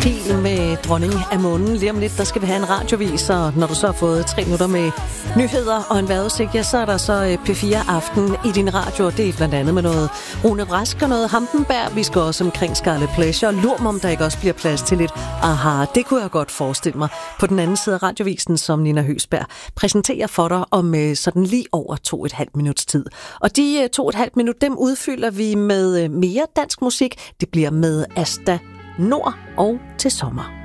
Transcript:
Pihl med Dronning af Månen. Lige om lidt, der skal vi have en radiovis, og når du så har fået 3 minutter med nyheder og en vejrudsigt, ja, så er der så P4 Aften i din radio, og det er blandt andet med noget Rune Brask og noget Hampenberg. Vi skal også omkring Scarlet Pleasure. Lur mig, om der ikke også bliver plads til lidt aha. Det kunne jeg godt forestille mig. På den anden side af radiovisen, som Nina Høsberg præsenterer for dig om sådan lige over 2,5 minuts tid. Og de 2,5 minutter, dem udfylder vi med mere dansk musik. Det bliver med Asta Nord og Til sommer.